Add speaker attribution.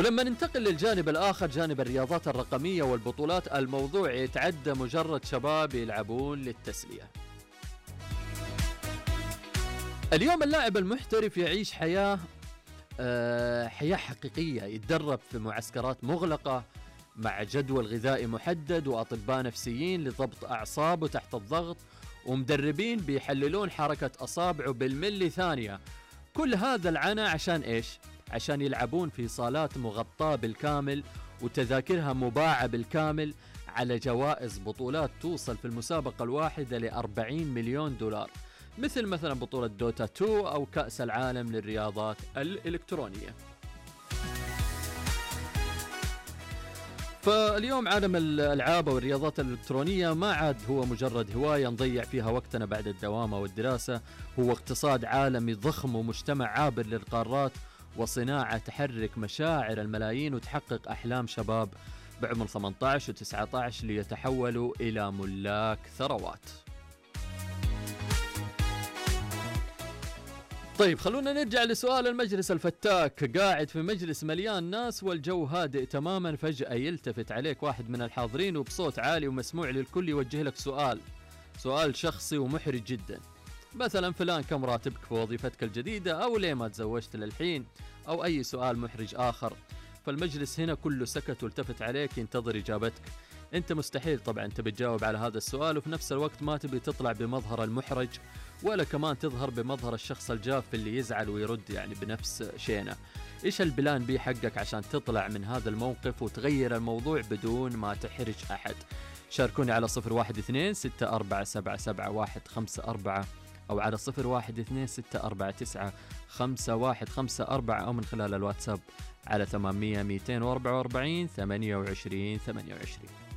Speaker 1: ولما ننتقل للجانب الآخر، جانب الرياضات الرقمية والبطولات، الموضوع يتعدى مجرد شباب يلعبون للتسلية. اليوم اللاعب المحترف يعيش حياة حقيقية، يتدرب في معسكرات مغلقة مع جدول غذائي محدد وأطباء نفسيين لضبط أعصابه تحت الضغط، ومدربين بيحللون حركة أصابعه بالملي ثانية. كل هذا العناء عشان إيش؟ عشان يلعبون في صالات مغطاة بالكامل وتذاكرها مباعة بالكامل، على جوائز بطولات توصل في المسابقة الواحدة ل$40 مليون، مثلا بطولة دوتا 2 أو كأس العالم للرياضات الإلكترونية. فاليوم عالم الألعاب والرياضات الإلكترونية ما عاد هو مجرد هواية نضيع فيها وقتنا بعد الدوام أو الدراسة، هو اقتصاد عالمي ضخم ومجتمع عابر للقارات وصناعة تحرك مشاعر الملايين وتحقق أحلام شباب بعمر 18 و19 ليتحولوا إلى ملاك ثروات. طيب خلونا نرجع لسؤال المجلس الفتاك. قاعد في مجلس مليان ناس والجو هادئ تماما، فجأة يلتفت عليك واحد من الحاضرين وبصوت عالي ومسموع للكل يوجه لك سؤال شخصي ومحرج جدا، مثلا فلان كم راتبك في وظيفتك الجديدة، أو ليه ما تزوجت للحين، أو أي سؤال محرج آخر. فالمجلس هنا كله سكت والتفت عليك ينتظر إجابتك. أنت مستحيل طبعا تبي تجاوب على هذا السؤال، وفي نفس الوقت ما تبي تطلع بمظهر المحرج ولا كمان تظهر بمظهر الشخص الجاف اللي يزعل ويرد يعني بنفس شينه. إيش البلان بي حقك عشان تطلع من هذا الموقف وتغير الموضوع بدون ما تحرج أحد؟ شاركوني على 012-6477-154 أو على 012-649-5154 أو من خلال الواتساب على 800-244-28-28.